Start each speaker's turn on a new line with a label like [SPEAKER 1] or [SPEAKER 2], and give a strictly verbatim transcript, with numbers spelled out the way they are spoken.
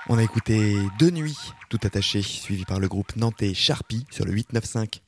[SPEAKER 1] On a écouté Deux Nuits, tout attaché, suivi par le groupe nantais Sharpie sur le huit neuf cinq.